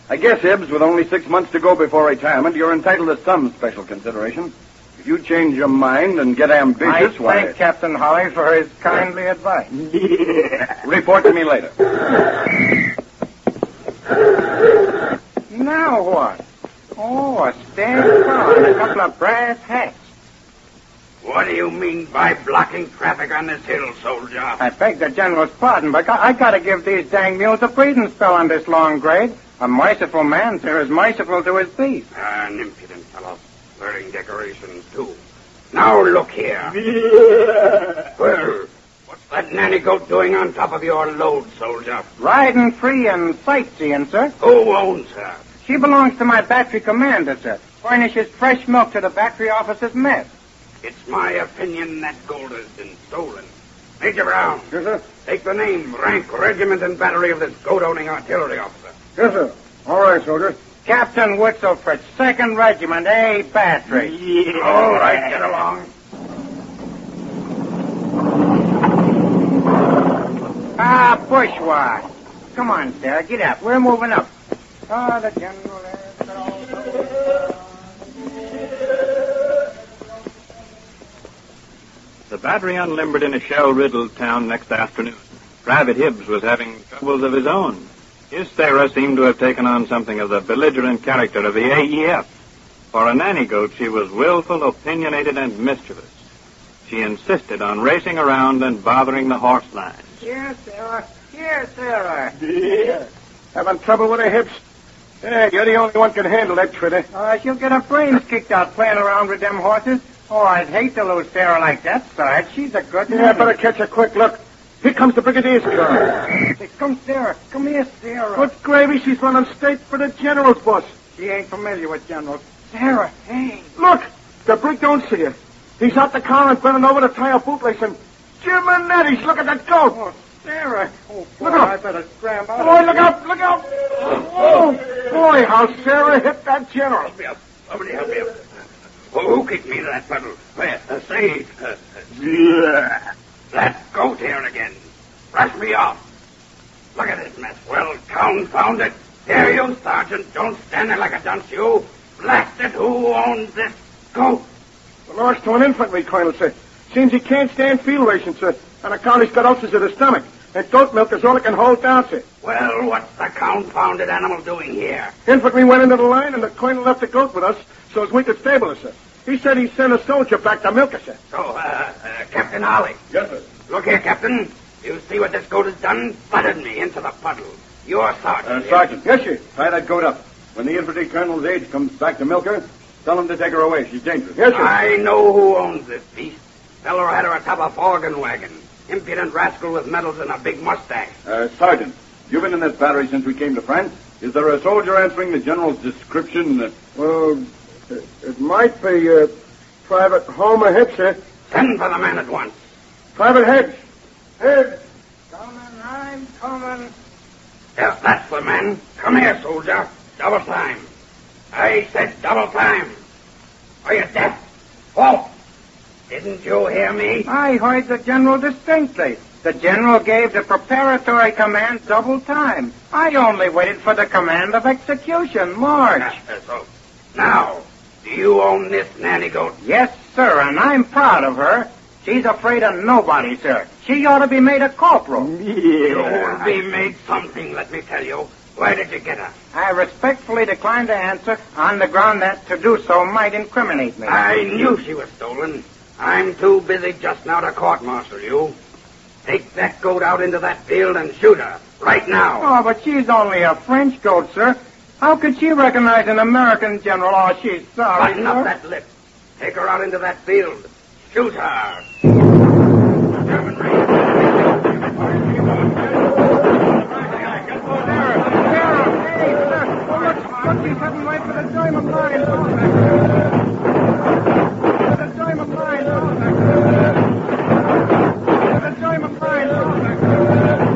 I guess, Hibbs, with only 6 months to go before retirement, you're entitled to some special consideration. If you change your mind and get ambitious, I thank Captain Holly for his kindly advice. Report to me later. Now what? Oh, a stamped car and a couple of brass hats. What do you mean by blocking traffic on this hill, soldier? I beg the General's pardon, but I gotta give these dang mules a breathing spell on this long grade. A merciful man, sir, is merciful to his beast. An impudent fellow, wearing decorations, too. Now look here. Well, what's that nanny goat doing on top of your load, soldier? Riding free and sightseeing, sir. Who owns her? She belongs to my battery commander, sir. Furnishes fresh milk to the battery officer's mess. It's my opinion that gold has been stolen. Major Brown. Yes, sir. Take the name, rank, regiment, and battery of this goat-owning artillery officer. Yes, sir. All right, soldier. Captain Witzelford, 2nd Regiment, A Battery. Yeah. All right, get along. Bushwhack. Come on, Sarah, get up. We're moving up. The General has it all. The battery unlimbered in a shell-riddled town next afternoon. Private Hibbs was having troubles of his own. His Sarah seemed to have taken on something of the belligerent character of the AEF. For a nanny goat, she was willful, opinionated, and mischievous. She insisted on racing around and bothering the horse lines. Here, Sarah. Here, Sarah. Yeah. Having trouble with her hips? Yeah, you're the only one can handle that critter. She'll get her brains kicked out playing around with them horses. Oh, I'd hate to lose Sarah like that, Sarge. She's a good Yeah, better catch a quick look. Here comes the Brigadier's car. Hey, come, Sarah. Come here, Sarah. Good gravy, she's running straight for the General's bus. She ain't familiar with generals. Sarah, hey. Look, the brig don't see her. He's out the car and bending over the tire bootlace and... Jimenetti's, look at that goat. Oh, Sarah. Oh, boy, Look out. I better scram out. Boy, look out, look out. Oh, boy, how Sarah hit that General. Help me up. Somebody help me up. Who kicked me to that puddle? Where? Say. Yeah. That goat here again. Brush me off. Look at this mess. Well, confound it. Here, you, Sergeant. Don't stand there like a dunce, you. Blast it, who owns this goat? The lost to an infantry colonel, sir. Seems he can't stand field rations, sir. And the collie's got ulcers in his stomach. And goat milk is all it can hold down, sir. Well, what's the confounded animal doing here? Infantry went into the line, and the colonel left the goat with us so as we could stable her, sir. He said he'd send a soldier back to milk her, sir. So, Captain Holly. Yes, sir. Look here, Captain. You see what this goat has done? Butted me into the puddle. You're Sergeant. Sergeant. Yes, sir. Tie that goat up. When the infantry colonel's aide comes back to milk her, tell him to take her away. She's dangerous. Yes, sir. I know who owns this beast. Feller had her atop a organ wagon. Impudent rascal with medals and a big mustache. Sergeant, you've been in this battery since we came to France. Is there a soldier answering the General's description? Well, it might be, Private Homer Hicks, sir. Send for the man at once. Private Hicks. Hicks. Coming, I'm coming. Yes, that's the man. Come here, soldier. Double time. I said double time. Are you deaf? Halt! Didn't you hear me? I heard the general distinctly. The general gave the preparatory command double time. I only waited for the command of execution. March. So, now, do you own this nanny goat? Yes, sir, and I'm proud of her. She's afraid of nobody, sir. She ought to be made a corporal. You'll be made something, let me tell you. Where did you get her? I respectfully decline to answer on the ground that to do so might incriminate me. I knew she was stolen. I'm too busy just now to court-martial you. Take that goat out into that field and shoot her. Right now. Oh, but she's only a French goat, sir. How could she recognize an American general? Oh, she's sorry, Button sir. up that lip. Take her out into that field. Shoot her. German Look, she's heading right for the German lines.